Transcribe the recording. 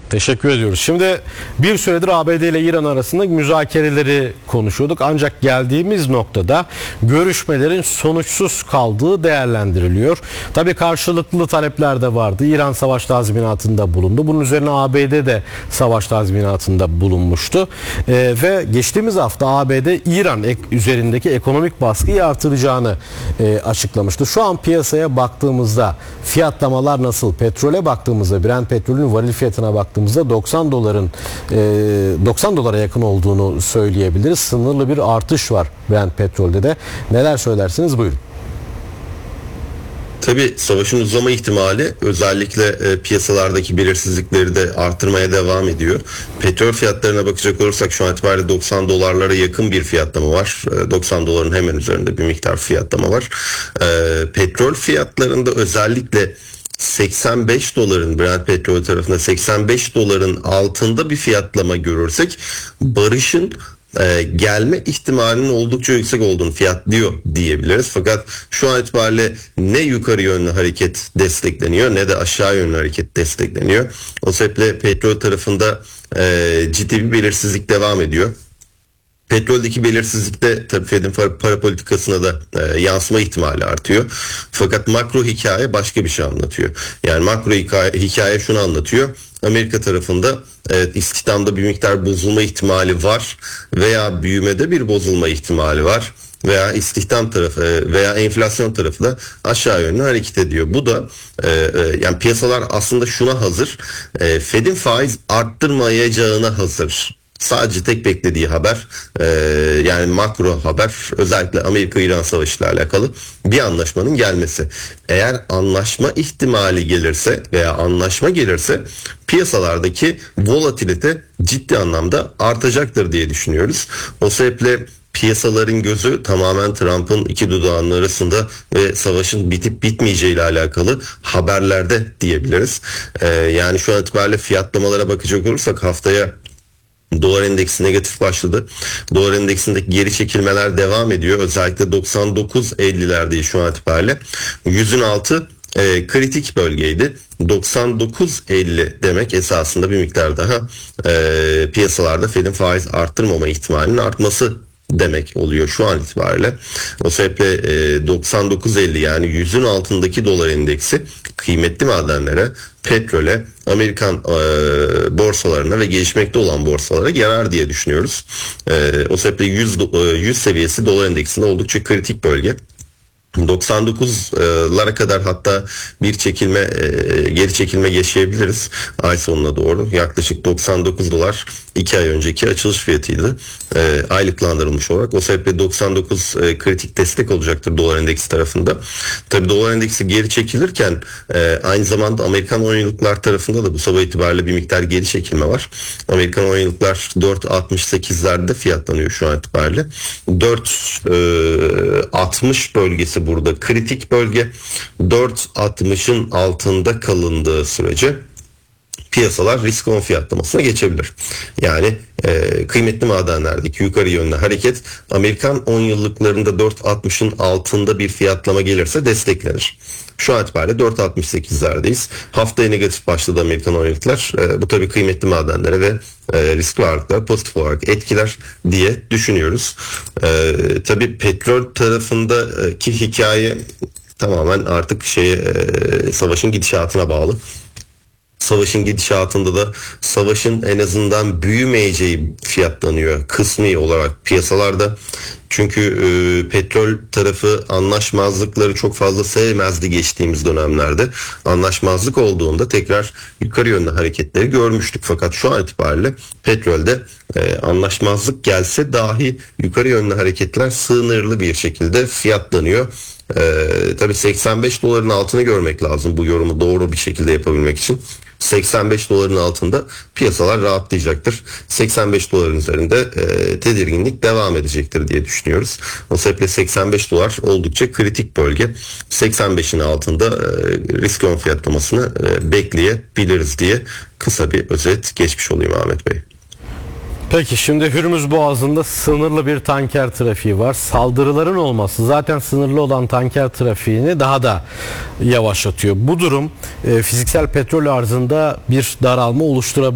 Teşekkür ediyoruz. Şimdi bir süredir ABD ile İran arasında müzakereleri konuşuyorduk. Ancak geldiğimiz noktada görüşmelerin sonuçsuz kaldığı değerlendiriliyor. Tabii karşılıklı talepler de vardı. İran savaş tazminatında bulundu. Bunun üzerine ABD de savaş tazminatında bulunmuştu. Ve geçtiğimiz hafta ABD İran üzerindeki ekonomik baskıyı artıracağını açıklamıştı. Şu an piyasaya baktığımızda fiyatlamalar nasıl? Petrole baktığımızda, Brent petrolün varil fiyatına baktığımızda 90 dolara yakın olduğunu söyleyebiliriz. Sınırlı bir artış var Brent petrolde de. Neler söylersiniz? Buyurun. Tabii savaşın uzama ihtimali özellikle piyasalardaki belirsizlikleri de artırmaya devam ediyor. Petrol fiyatlarına bakacak olursak şu an itibariyle 90 dolarlara yakın bir fiyatlama var. 90 doların hemen üzerinde bir miktar fiyatlama var. Petrol fiyatlarında özellikle 85 doların Brent petrol tarafında 85 doların altında bir fiyatlama görürsek barışın gelme ihtimalinin oldukça yüksek olduğunu fiyatlıyor diyebiliriz. Fakat şu an itibariyle ne yukarı yönlü hareket destekleniyor ne de aşağı yönlü hareket destekleniyor. O sebeple petrol tarafında ciddi bir belirsizlik devam ediyor. Petroldeki belirsizlikte tabii Fed'in para politikasına da yansıma ihtimali artıyor. Fakat makro hikaye başka bir şey anlatıyor. Yani makro hikaye şunu anlatıyor. Amerika tarafında istihdamda bir miktar bozulma ihtimali var veya büyümede bir bozulma ihtimali var veya istihdam tarafı veya enflasyon tarafı da aşağı yönlü hareket ediyor. Bu da yani piyasalar aslında şuna hazır. Fed'in faiz arttırmayacağına hazır. Sadece tek beklediği haber yani makro haber özellikle Amerika-İran Savaşı ile alakalı bir anlaşmanın gelmesi. Eğer anlaşma ihtimali gelirse veya anlaşma gelirse piyasalardaki volatilite ciddi anlamda artacaktır diye düşünüyoruz. O sebeple piyasaların gözü tamamen Trump'ın iki dudağının arasında ve savaşın bitip bitmeyeceği ile alakalı haberlerde diyebiliriz. Yani şu an itibariyle fiyatlamalara bakacak olursak haftaya dolar endeksi negatif başladı. Dolar endeksindeki geri çekilmeler devam ediyor. Özellikle 99.50'lerdeyiz şu an itibariyle. 100'ün altı kritik bölgeydi. 99.50 demek esasında bir miktar daha piyasalarda Fed'in faiz arttırmama ihtimalinin artması demek oluyor şu an itibariyle. O sebeple 99.50 yani 100'ün altındaki dolar endeksi kıymetli madenlere, petrole, Amerikan borsalarına ve gelişmekte olan borsalara yarar diye düşünüyoruz. O sebeple 100 seviyesi dolar endeksinde oldukça kritik bölge. 99'lara kadar hatta bir geri çekilme yaşayabiliriz ay sonuna doğru. Yaklaşık 99 dolar 2 ay önceki açılış fiyatıydı. Aylıklandırılmış olarak. O sebeple 99 kritik destek olacaktır dolar endeksi tarafında. Tabii dolar endeksi geri çekilirken aynı zamanda Amerikan 10 yıllıklar tarafında da bu sabah itibariyle bir miktar geri çekilme var. Amerikan 10 yıllıklar 4.68'lerde fiyatlanıyor şu an itibariyle. 4.60 bölgesi burada kritik bölge. 4.60'ın altında kalındığı sürece piyasalar risk on fiyatlamasına geçebilir. Yani kıymetli madenlerdeki yukarı yönlü hareket Amerikan 10 yıllıklarında 4.60'ın altında bir fiyatlama gelirse desteklenir. Şu an itibariyle 4.68'lerdeyiz. Haftaya negatif başladı Amerikan 10 yıllıklar. Bu tabii kıymetli madenlere ve riskli varlıklar pozitif olarak etkiler diye düşünüyoruz. Tabii petrol tarafındaki hikaye tamamen artık savaşın gidişatına bağlı. Savaşın gidişatında da savaşın en azından büyümeyeceği fiyatlanıyor kısmi olarak piyasalarda. Çünkü petrol tarafı anlaşmazlıkları çok fazla sevmezdi geçtiğimiz dönemlerde. Anlaşmazlık olduğunda tekrar yukarı yönlü hareketleri görmüştük. Fakat şu an itibariyle petrolde anlaşmazlık gelse dahi yukarı yönlü hareketler sınırlı bir şekilde fiyatlanıyor. Tabii 85 doların altını görmek lazım bu yorumu doğru bir şekilde yapabilmek için. 85 doların altında piyasalar rahatlayacaktır. 85 doların üzerinde tedirginlik devam edecektir diye düşünüyoruz. O sebeple 85 dolar oldukça kritik bölge. 85'in altında risk on fiyatlamasını bekleyebiliriz diye kısa bir özet geçmiş olayım Ahmet Bey. Peki şimdi Hürmüz Boğazı'nda sınırlı bir tanker trafiği var. Saldırıların olması zaten sınırlı olan tanker trafiğini daha da yavaşlatıyor. Bu durum fiziksel petrol arzında bir daralma oluşturabilir.